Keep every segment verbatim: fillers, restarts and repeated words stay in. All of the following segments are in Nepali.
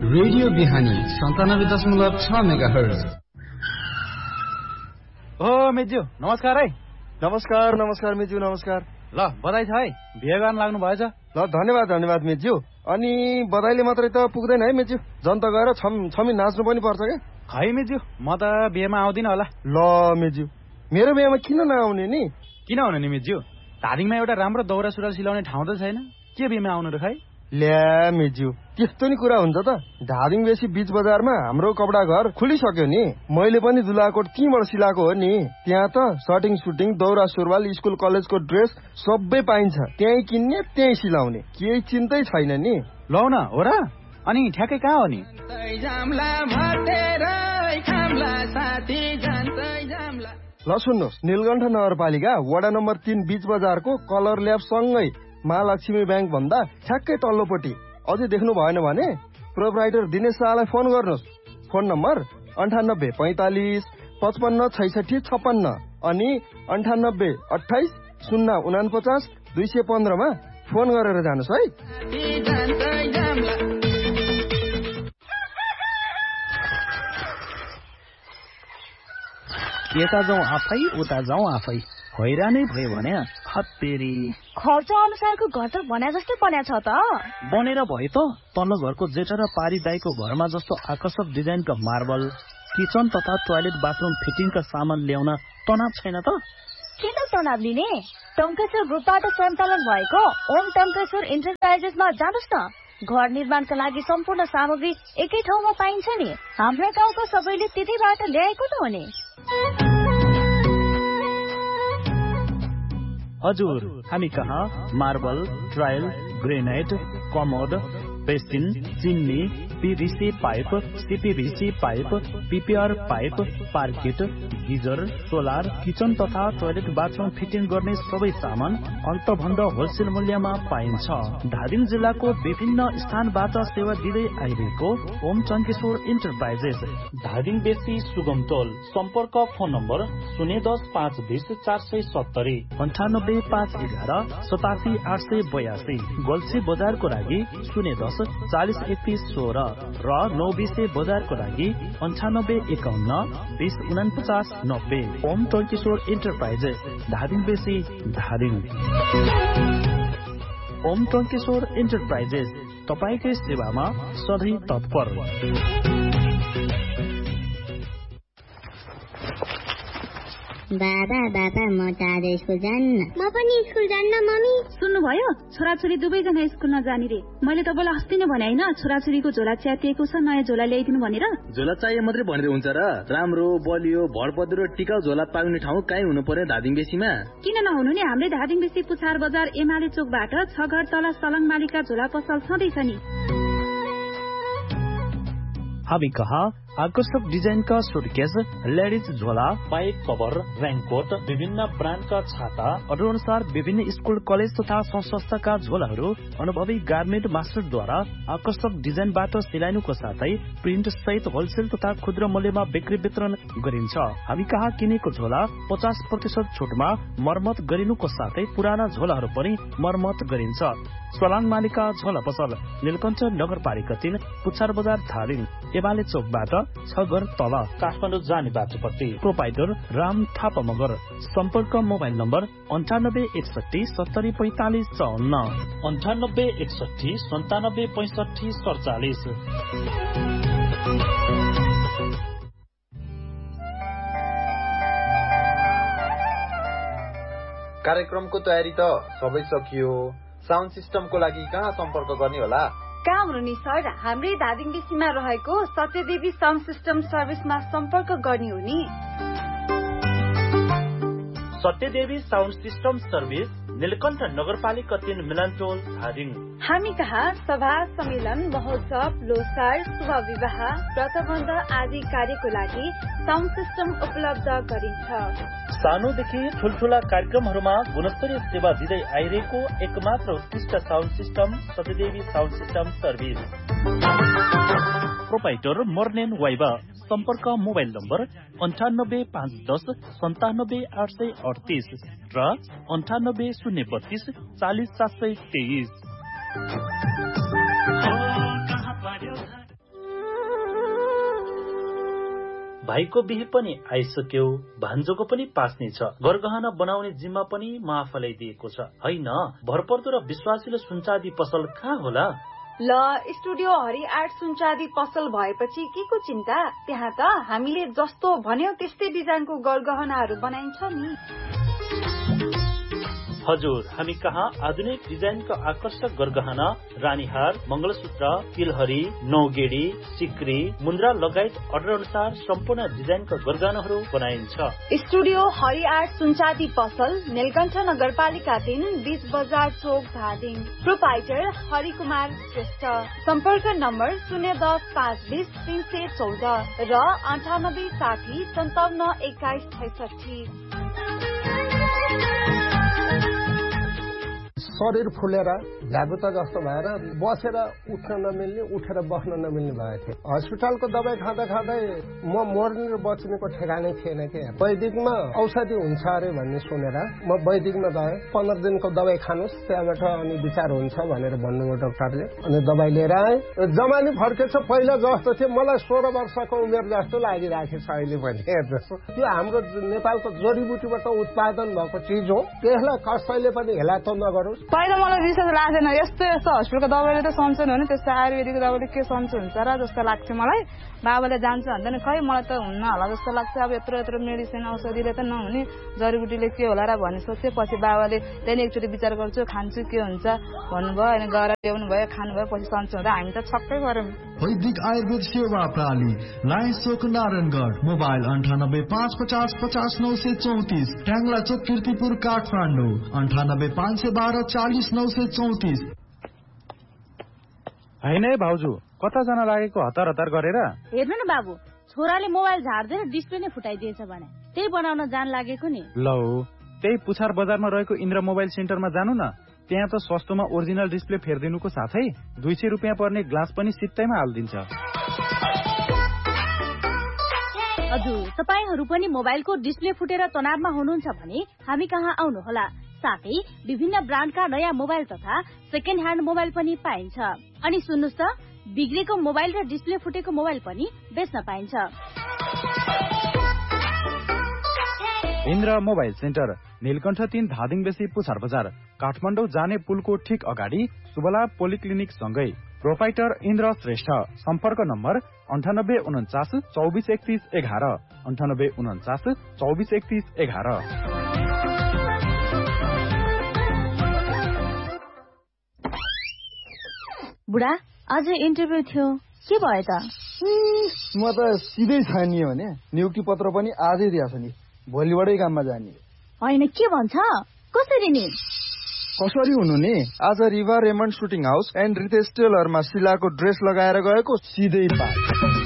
रेडियो बिहानी सन्तानब्बे दशमलव छ मेगाहर्ज। ओ मेज्यू नमस्कार है। नमस्कार नमस्कार मेज्यू नमस्कार। ल बधाई छ है, बिहे गर्न लाग्नु भएछ। ल धन्यवाद धन्यवाद मेज्यू। अनि बधाईले मात्रै त पुग्दैन है मेज्यू, जनता गएर छम छमी नाच्नु पनि पर्छ क्या। खै मेज्यू, म त बिहेमा आउँदिन होला। ल मेज्यू, मेरो बिहेमा किन नआउने नि? किन आउनु नि मेज्यू, धादिङमा एउटा राम्रो दौरा सुरुवाल सिलाउने ठाउँ त छैन, के बिहेमा आउनु र खै? ल्या मेज्यू, त्यस्तो नि कुरा हुन्छ त। धादिङ बेसी बीच बजारमा हाम्रो कपडा घर खुलिसक्यो नि, मैले पनि दुलाकोट त्यहीँबाट सिलाएको हो नि। त्यहाँ त सर्टिङ सुटिङ दौरा सुरुवाल स्कुल कलेजको ड्रेस सबै पाइन्छ, त्यहीँ किन्ने त्यहीँ सिलाउने, केही चिन्तै छैन नि। लौ न हो र, अनि ठ्याक्कै कहाँ हो नि? ल सुन्नुहोस्, नीलकण्ठ नगरपालिका वडा नम्बर तीन बीच बजारको कलर ल्याब सँगै महालक्ष्मी ब्याङ्क भन्दा ठ्याक्कै तल्लोपट्टि। अझै देख्नु भएन भने प्रोपराइटर दिनेश शाहलाई फोन गर्नुहोस्। फोन नम्बर अन्ठानब्बे पैँतालिस पचपन्न छैसठी छप्पन्न अनि अन्ठानब्बे अठाइस शून्य उनापचास दुई सय पन्ध्रमा फोन गरेर जानुहोस् है। यता जाउँ आफै उता जाउँ आफै, हैरानै भयो भने हत्तेरी। खर्च अनुसारको घर त बना जस्तै बन्या छ त। बनेर भयो त, तल्लो घरको जेठा र पारी दाईको घरमा जस्तो आकर्षक डिजाइनका मार्बल, किचन तथा टोयलेट बाथरुम फिटिङका सामान ल्याउन तनाव छैन त? किन तनाव लिने? टङ्केश्वर ग्रुपबाट सञ्चालन भएको ओम टङ्केश्वर इन्टरप्राइजेसमा जानुहोस् न। घर निर्माणका लागि सम्पूर्ण सामग्री एकै ठाउँमा पाइन्छ नि। हाम्रो गाउँको सबैले त्यतैबाट ल्याएको त हो नि। हजुर, हामी कहाँ marble, tile, granite, commode, basin, चिन्नी, PVC pipe, CPVC pipe, PPR pipe, पार्किट, geyser, solar, kitchen तथा टोयलेट बाथरुम फिटिङ गर्ने सबै सामान अल्पभन्दा होलसेल मूल्यमा पाइन्छ। धादिङ जिल्लाको विभिन्न स्थानबाट सेवा दिँदै आइरहेको ओम टङ्केश्वर इन्टरप्राइजेस, धादिङ बेसी सुगम टोल। सम्पर्क फोन नम्बर शून्य दस पाँच बिस चार सय सत्तरी अन्ठानब्बे पाँच एघार सतासी आठ सय बयासी। गल्छी बजारको लागि शून्य दस चालिस एकतिस सोह्र र नौ बिसे बजारको लागि अन्ठानब्बे एकाउन्न बिस उनापचास नब्बे। ओम टङ्केश्वर इन्टरप्राइजेस, धादिङ बेसी धादिङ। ओम टङ्केश्वर इन्टरप्राइजेस तपाईँकै सेवामा सधैँ तत्पर। बाबा बाबा म त आज स्कुल जान्न। म पनि स्कुल जान्न मम्मी। सुन्नुभयो, छोराछोरी दुवैजना स्कुल नजाने रे। मैले तपाईँलाई अस्ति नै भने होइन, छोराछोरीको झोला च्यातिएको छ, नयाँ झोला ल्याइदिनु भनेर। झोला चाहिए मात्रै भनेर हुन्छ र? राम्रो बलियो भरपद्रो टिकाउ झोला पाउने ठाउँ कहीँ हुनु पर्यो धादिङ बेसीमा। किन नहुनु नि, हाम्रै धादिङ बेसी पुछार बजार एमाले चोकबाट छ घर तल सलङ मालिका झोला पसल छँदैछ नि। हामी कहाँ आकर्षक डिजाइनका सुटकेस, लेडिज झोला, बाइक कभर, रेनकोट, विभिन्न ब्रान्डका छाता, अर्डर अनुसार विभिन्न स्कुल कलेज तथा संस्थाका झोलाहरू अनुभवी गार्मेन्ट मास्टरद्वारा आकर्षक डिजाइनबाट सिलाइनुको साथै प्रिन्ट सहित होलसेल तथा खुद्रा मूल्यमा बिक्री वितरण गरिन्छ। हामी कहाँ किनेको झोला पचास प्रतिशत छुटमा मर्मत गरिनुको साथै पुराना झोलाहरू पनि मर्मत गरिन्छ। सलाङ मालिका झोला पसल, नीलकण्ठ नगरपालिका तीन, पुछार बजार धादिङ, एमाले चोकबाट छ घर तल, काठमाडौँ जाने बाटोपट्टि। प्रोपाइटर राम थापा मगर। सम्पर्क मोबाइल नम्बर अन्ठानब्बे एकसठी सत्तरी पैंतालिस चौन्न अन्ठानब्बे एकसठी सन्तानब्बे पैंसठी सडचालिस। कार्यक्रमको तयारी त सबै सकियो, साउन्ड सिस्टमको लागि कहाँ सम्पर्क गर्ने होला? कहाँ हुनु नि सर, हाम्रै धादिङ बेसीमा रहेको सत्यदेवी साउन्ड सिस्टम सर्भिसमा सम्पर्क गर्ने हो नि। Satyadevi sound system service, Neelkanth नगरपालिका तीन मिलनटोल धादिङ। हामी कहाँ सभा सम्मेलन महोत्सव लोसार शुभ विवाह व्रतबन्ध आदि कार्यको लागि साउन्ड सिस्टम उपलब्ध गरिन्छ। सानोदेखि ठुल्ठुला कार्यक्रमहरूमा गुणस्तरीय सेवा दिँदै आइरहेको एकमात्र उत्कृष्ट sound system Satyadevi sound system service. Proprietor मर्नेन viva. सम्पर्क मोबाइल नम्बर अन्ठानब्बे पाँच दस सन्तानब्बे आठ सय अडतिस र अन्ठानब्बे शून्य बत्तीस चालिस सात सय तेइस। भाइको बिहे पनि आइसक्यो, भान्जोको पनि पास्ने छ, गरगहना बनाउने जिम्मा पनि म आफैलाई दिएको छ। होइन, भरपर्दो र विश्वासिलो सुनचाँदी पसल कहाँ होला? ल, स्टुडियो हरि आर्ट सुनचाँदी पसल भएपछि के को चिन्ता? त्यहाँ त हामीले जस्तो भन्यो त्यस्तै डिजाइनको गरगहनाहरू बनाइन्छ नि। हजुर, हामी कहाँ आधुनिक डिजाइनका आकर्षक गरगहना, रानीहार, मंगलसूत्र, तिलहरी, नौगेडी, सिक्री, मुन्द्रा लगायत अर्डर अनुसार सम्पूर्ण डिजाइनका गरगहनाहरू बनाइन्छ। स्टुडियो हरि आर्ट सुनचाँदी पसल, नीलकण्ठ नगरपालिका तीन, बीच बजार चोक, धादिङ। प्रोपाइटर हरि कुमार श्रेष्ठ। सम्पर्क नम्बर शून्य दस पाँच बीस तीन सय चौध र अन्ठानब्बे साठी सन्ताउन्न एक्काइस छैसठी। शरीर फुलेर झाबुता जस्तो भएर बसेर उठ्न नमिल्ने, उठेर बस्न नमिल्ने भएको थियो। हस्पिटलको दबाई खाँदा खाँदै म मर्ने र बच्नेको ठेगानै थिएन के। वैदिकमा औषधि हुन्छ अरे भन्ने सुनेर म वैदिकमा गएँ। पन्ध्र दिनको दबाई खानुहोस्, त्यहाँबाट अनि विचार हुन्छ भनेर भन्नुभयो डाक्टरले। अनि दबाई लिएर आएँ। जमानी फर्केछ, पहिला जस्तो थियो। मलाई सोह्र वर्षको उमेर जस्तो लागिरहेको छ अहिले पनि। जस्तो त्यो हाम्रो नेपालको जडीबुटीबाट उत्पादन भएको चिज हो, त्यसलाई कसैले पनि हेला त नगरोस्। पहिला मलाई विश्वास लाग्थेन, यस्तो यस्तो हस्पिटलको दबाईले त सन्चो हुने, त्यस्तो आयुर्वेदिक दबाईले के सन्चो हुन्छ र जस्तो लाग्थ्यो मलाई। बाबाले जान्छ भन्दैन, खै मलाई त हुन्न होला जस्तो लाग्छ। अब यत्रो यत्रो मेडिसिन औषधिले त नहुने, जडीबुटीले के होला र भन्ने सोचे। पछि बाबाले त्यहाँदेखि एकचोटि विचार गर्छु, खान्छु के हुन्छ भन्नुभयो। अनि गएर ल्याउनु भयो, खानुभयो, पछि सन्चो हुँदा हामी त छक्कै गऱ्यौँ। वैदिक आयुर्वेद सेवा प्रणाली, लाइन्स चोक, नारायणगढ। मोबाइल अन्ठानब्बे पाँच पचास पचास नौ सय चौतिस। ट्याङ्ला चोक, किर्तिपुर, काठमाडौँ। अन्ठानब्बे पाँच सय बाह्र चालिस नौ सय चौतिस। होइन है भाउजू, कता जान लागेको हतार हतार गरेर? हेर्नु न बाबु, छोराले मोबाइल झार्दैन डिस्प्ले नै फुटाइदिएछ भने त्यही बनाउन जान लागेको नि। लौ, त्यही पुछार बजारमा रहेको इन्द्र मोबाइल सेन्टरमा जानु न। त्यहाँ त सस्तोमा ओरिजिनल डिस्प्ले फेरिदिनुको साथै दुई सय रुपियाँ पर्ने ग्लास पनि सित्तैमा हालिदिन्छ। हजुर, तपाईहरू पनि मोबाइलको डिस्प्ले फुटेर तनावमा हुनुहुन्छ भने हामी कहाँ आउनुहोला। साथै विभिन्न ब्रान्डका नयाँ मोबाइल तथा सेकेन्ड ह्यान्ड मोबाइल पनि पाइन्छ। अनि सुन्नुहोस् त, बिग्रेको मोबाइल र डिस्प्ले फुटेको मोबाइल पनि बेच्न पाइन्छ। इन्द्र मोबाइल सेन्टर, नीलकण्ठ तीन, धादिङ बेसी, पुछार बजार, काठमाडौँ जाने पुलको ठिक अगाडि सुबला पोलिक्लिनिक सँगै। प्रोपाइटर इन्द्र श्रेष्ठ। सम्पर्क नम्बर अन्ठानब्बे उन्चास चौबिस एकतिस एघार, अन्ठानब्बे उन्चास चौबिस एकतिस एघार। बुढा, आज इन्टरभ्यू थियो, के भयो त? म त सिधै छानियो भने नियुक्ति पत्र पनि आजै दिएछ नि, भोलिबाटै काममा जाने। होइन, के भन्छ? कसरी नि? कसरी हुनु नि? आज Riva Raymond shooting house and Ritesh टेलरमा शिलाको dress लगाएर गएको, सिधै पाए।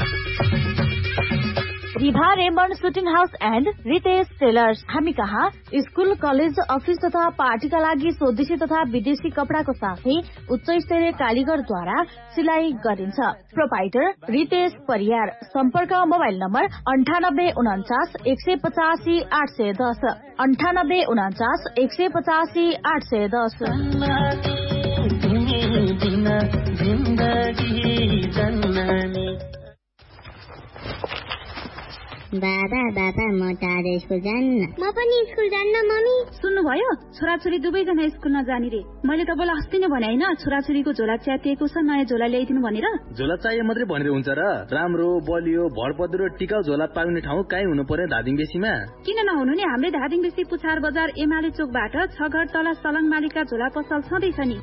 Riva Raymond shooting house and Ritesh tailors. हामी कहाँ स्कुल, कलेज, अफिस तथा पार्टीका लागि स्वदेशी तथा विदेशी कपडाको साथै उच्च स्तरीय कारीगरद्वारा सिलाइ गरिन्छ। प्रोपाइटर रितेश परियार। सम्पर्क मोबाइल नम्बर अन्ठानब्बे उन्चास एक सय पचासी आठ सय दस, अन्ठानब्बे उन्चास एक सय पचासी आठ सय दस। बाबा बाबा म त आज स्कुल जान्न। म पनि स्कुल जान्न मम्मी। सुन्नुभयो, छोराछोरी दुवैजना स्कुल नजाने रे। मैले तपाईँलाई अस्ति नै भने होइन, छोराछोरीको झोला च्यातिएको छ, नयाँ झोला ल्याइदिनु भनेर। झोला चाहिए मात्रै भनेर हुन्छ र? राम्रो, बलियो, भरपर्दो र टिकाउ झोला पाउने ठाउँ कहीँ हुनु पर्यो धादिङ बेसीमा। किन नहुनु नि? हाम्रै धादिङ बेसी पुछार बजार एमाले चोकबाट छ घर तल सलङ मालिका झोला पसल छँदैछ नि।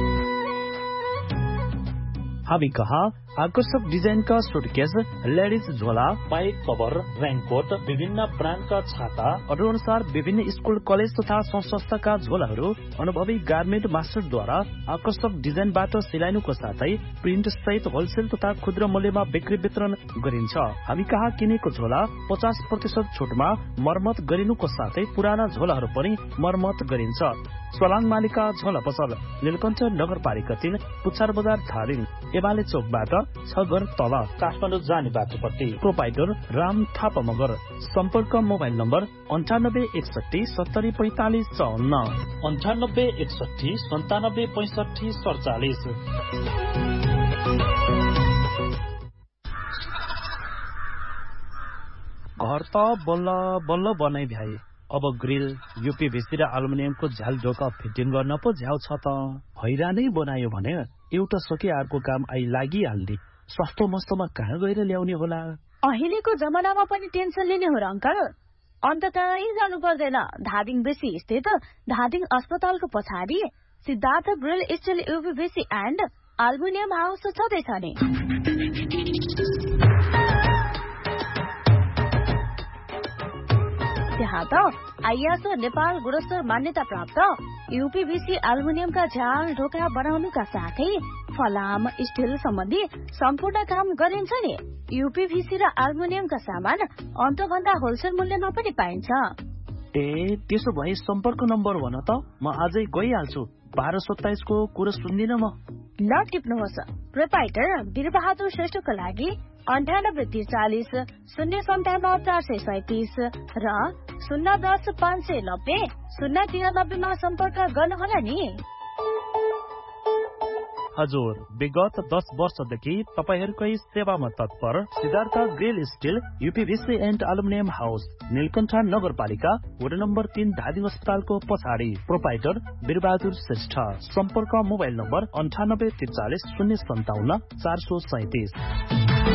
हामी कहाँ आकर्षक डिजाइनका सुटकेस, लेडिज झोला, पाइप कभर, रेनकोट, विभिन्न ब्रान्डका छाता, अर्डर अनुसार विभिन्न स्कुल, कलेज तथा संस्थाका झोलाहरू अनुभवी गार्मेन्ट मास्टरद्वारा आकर्षक डिजाइनबाट सिलाइनुको साथै प्रिन्ट सहित होलसेल तथा खुद्रा मूल्यमा बिक्री वितरण गरिन्छ। हामी कहाँ किनेको झोला पचास प्रतिशत छुटमा मर्मत गरिनुको साथै पुराना झोलाहरू पनि मर्मत गरिन्छ। सलाङ मालिका झोला पसल, नीलकण्ठ नगरपालिका तीन, पुछार बजार, धादिङ, एमाले चोकबाट छ घर तल, काठमाडौँ जाने बाटोपट्टि। प्रोपाइटर राम थापा मगर। सम्पर्क मोबाइल नम्बर अन्ठानब्बे एकसठी सत्तरी पैंतालिस चौन्न, अन्ठानब्बे एकसठी सन्तानब्बे पैंसठी सडचालिस। त बल्ल बल्ल बनाइ भ्याए। अब ग्रिल यूपीभीसी र एल्युमिनियमको झ्याल ढोका फिटिङ गर्न पो झ्याउ छ त। हैरानै बनायो भने एउटा सके अर्को काम आइ लागिहाल्ने। सस्तो मस्तोमा कहाँ गएर ल्याउने होला? अहिलेको जमानामा पनि टेन्सन लिने हो र अंकल? अन्त कहीँ जानु पर्दैन। धादिङ बेसी स्थित धादिङ अस्पतालको पछाडि Siddhartha grill still यूपीभीसी and aluminium house छँदैछ नि। त्यहाँ त आइएसओ नेपाल गुणस्तर मान्यता प्राप्त यूपीभीसी एल्युमिनियमका झ्याल ढोका बनाउनुका साथै फलाम स्टिल सम्बन्धी सम्पूर्ण काम गरिन्छ नि। यूपीभीसी र एल्युमिनियमका सामान अन्तभन्दा होलसेल मूल्यमा पनि पाइन्छ। ए त्यसो भए सम्पर्क नम्बर भन त, म आजै गइहाल्छु। बाह्र सत्ताइस को कुरा सुन्दिन म। ल टिप्नुहोस्। प्रोपाइटर वीरबहादुर श्रेष्ठको लागि अन्ठानब्बे त्रिचालिस शून्य सन्ताउन्न चार सय सैतिस र शून्य दस पाँच सय नब्बे शून्य तिरानब्बेमा सम्पर्क गर्नुहोला नि। हजुर, विगत दस वर्षदेखि तपाईहरूकै सेवामा तत्पर Siddhartha grill still यूपीभीसी and aluminium house, Neelkanth नगरपालिका वडा नम्बर तीन धादिङ अस्पतालको पछाडि। प्रोपाइटर वीरबहादुर श्रेष्ठ। सम्पर्क मोबाइल नम्बर अन्ठानब्बे त्रिचालिस शून्य सन्ताउन्न चार सय सैतिस।